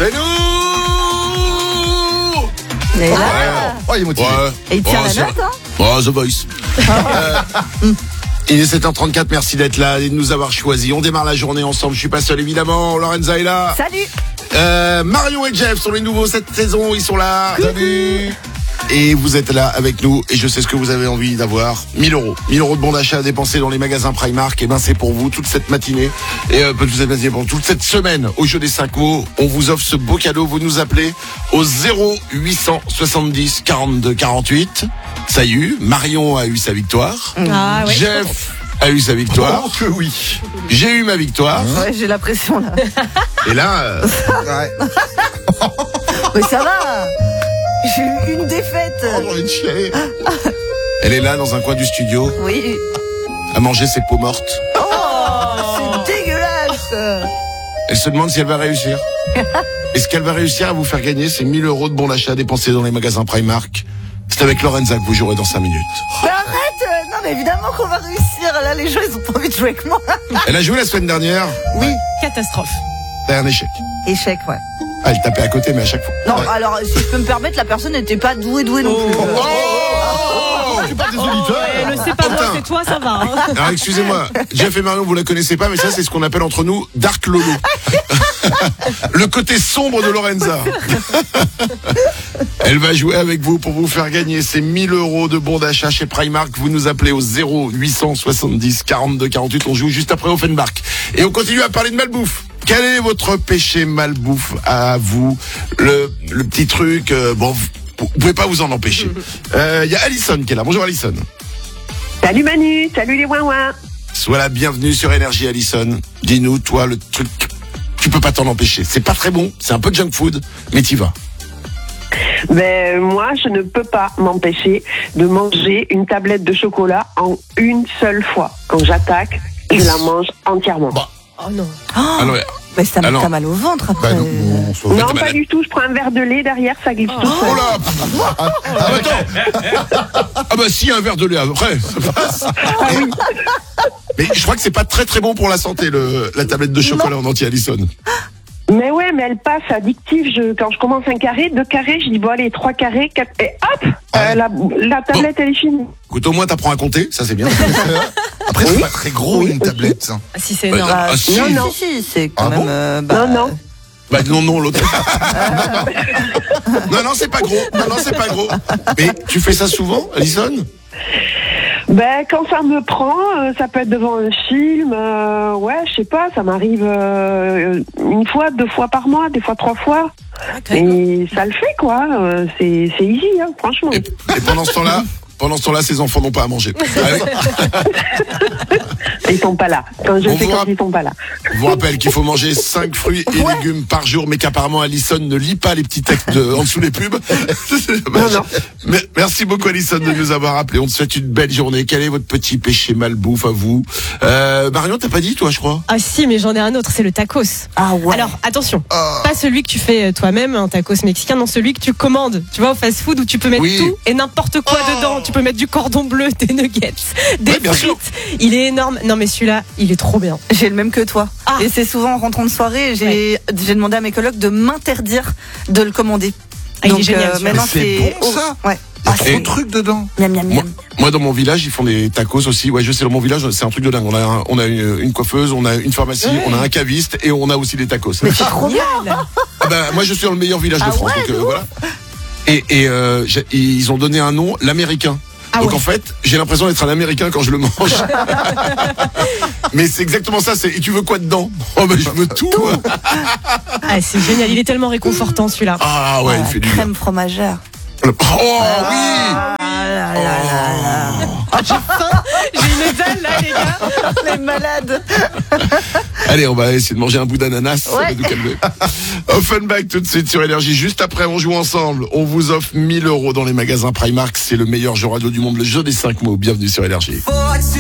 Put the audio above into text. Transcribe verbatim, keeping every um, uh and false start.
C'est nous. Et là, Oh, il est motivé. Ouais. et il tient Oh, la c'est- note, hein. Oh, The Voice. euh, il est sept heures trente-quatre, merci d'être là et de nous avoir choisis. On démarre la journée ensemble, je suis pas seul évidemment. Lorenza est là. Salut. Euh, Marion et Jeff sont les nouveaux cette saison, ils sont là. Salut. Et vous êtes là avec nous et je sais ce que vous avez envie d'avoir. mille euros. mille euros de bon d'achat à dépenser dans les magasins Primark. Et ben c'est pour vous toute cette matinée. Et euh, toute cette matinée, pour toute cette semaine au jeu des cinq mots. On vous offre ce beau cadeau. Vous nous appelez au zéro huit cent soixante-dix quarante-deux quarante-huit. Ça y est, Marion a eu sa victoire. Ah ouais. Jeff a eu sa victoire. Oh que oui. J'ai eu ma victoire. Ouais, j'ai la pression là. Et là, euh, Ouais. Mais ça va. J'ai eu une défaite. oh, j'ai envie de chialer. Elle est là dans un coin du studio Oui. à manger ses peaux mortes. Oh, c'est dégueulasse. Elle se demande si elle va réussir. Est-ce qu'elle va réussir à vous faire gagner ces mille euros de bons d'achat dépensés dans les magasins Primark? C'est avec Lorenza que vous jouerez dans cinq minutes. Mais arrête. euh, Non, mais évidemment qu'on va réussir. Là, les gens, ils ont pas envie de jouer avec moi. Elle a joué la semaine dernière. Oui. Catastrophe. T'as un échec. Échec, ouais. Ah, elle tapait à côté, mais à chaque fois. Non, Ouais. alors, si je peux me permettre, la personne n'était pas douée, douée non plus. Oh, C'est pas des auditeurs. Eh, le c'est pas moi, Putain. c'est toi, ça va. Hein. Alors excusez-moi, Jeff et Marion, vous la connaissez pas, mais ça c'est ce qu'on appelle entre nous Dark Lolo. Le côté sombre de Lorenza. Elle va jouer avec vous pour vous faire gagner ces mille euros de bons d'achat chez Primark. Vous nous appelez au zéro huit cent soixante-dix quarante-deux quarante-huit. On joue juste après Offenbach. Et on continue à parler de malbouffe. Quel est votre péché malbouffe à vous? Le, le petit truc, euh, bon, vous, vous pouvez pas vous en empêcher. Il euh, y a Alison qui est là. Bonjour Alison. Salut Manu, salut les ouin-ouin. Sois la bienvenue sur Énergie, Alison. Dis-nous, toi, le truc, tu peux pas t'en empêcher. C'est pas très bon, c'est un peu junk food, mais t'y vas. Ben moi, je ne peux pas m'empêcher de manger une tablette de chocolat en une seule fois. Quand j'attaque, je la mange entièrement. Bah. Oh non. Oh, Alors, ouais. mais ça Alors. t'as mal au ventre après. Bah, non, non, ça va. non, t'as pas mal- du tout. Je prends un verre de lait derrière, ça glisse tout seul. Oh là ah, bah attends Ah bah si, un verre de lait après, ça passe. Et- Mais je crois que c'est pas très très bon pour la santé, le, la tablette de chocolat en entier, Alison. Mais ouais, mais elle passe addictive. Je, quand je commence un carré, deux carrés, je dis bon allez, trois carrés, quatre, et hop, euh, la, la tablette elle est finie. Écoute, au moins t'apprends à compter, ça c'est bien. Après, c'est pas très gros une tablette. ça. Ah, si c'est Bah, énorme. ah, si. Non, non. Si, si, c'est quand Ah même. bon euh, bah, Non, non. Bah non, non, l'autre. Non, non, c'est pas gros. Non, non, c'est pas gros. Mais tu fais ça souvent, Alison? Ben quand ça me prend, euh, ça peut être devant un film. Euh, ouais, je sais pas, ça m'arrive euh, une fois, deux fois par mois, des fois trois fois. Ah, quand même. Et ça le fait quoi. Euh, c'est c'est easy, hein, franchement. Et, et pendant ce temps-là, pendant ce temps-là, ses enfants n'ont pas à manger. Allez. Ils sont pas là. Quand je On sais vous quand rapp- ils sont pas là. Je vous rappelle qu'il faut manger cinq fruits et Ouais. légumes par jour, mais qu'apparemment Alison ne lit pas les petits textes de, en dessous des pubs. C'est dommage. Non, non. Mais- merci beaucoup Alison de nous avoir appelé. On te souhaite une belle journée. Quel est votre petit péché malbouffe à vous? euh, Marion, t'as pas dit toi, je crois? Ah si, mais j'en ai un autre, c'est le tacos. Ah ouais. Alors attention, Ah. pas celui que tu fais euh, toi-même, un tacos mexicain, non, celui que tu commandes. Tu vois, au fast-food où tu peux mettre Oui. tout et n'importe quoi Oh. dedans. Tu peux mettre du cordon bleu, des nuggets, des Ouais, bien frites. sûr. Il est énorme. Non mais celui-là, il est trop bien. J'ai le même que toi. Ah. Et c'est souvent en rentrant de soirée, j'ai j'ai demandé à mes colocs de m'interdire de le commander. Ah, il est génial, celui-là. maintenant Mais c'est c'est bon, ça. Ouais. Il y a Ah, trop Et- de trucs dedans. miam miam Moi, miam. moi, dans mon village, ils font des tacos aussi. Ouais, je sais, dans mon village, c'est un truc de dingue. On a, un- on a une, une coiffeuse, on a une pharmacie, Ouais. on a un caviste et on a aussi des tacos. Mais c'est trop bien. Génial. Ah bah, moi, je suis dans le meilleur village de Ah France, ouais, donc euh, de voilà. Et, et euh, j'ai- ils ont donné un nom, l'américain. Ah donc ouais. en fait, j'ai l'impression d'être un américain quand je le mange. Mais c'est exactement ça. C'est. Et tu veux quoi dedans? Oh ben je veux tout. Ah, c'est génial. Il est tellement réconfortant celui-là. Ah ouais, Ah, il fait du bien. crème fromagère. Oh oui. Ah là là là là. J'ai une dalle là, les gars. Les malades. Allez, on va essayer de manger un bout d'ananas. Ça Ouais. va nous calmer. Offenbach tout de suite sur Énergie. Juste après, on joue ensemble. On vous offre mille euros dans les magasins Primark. C'est le meilleur jeu radio du monde, le jeu des cinq mots. Bienvenue sur Énergie.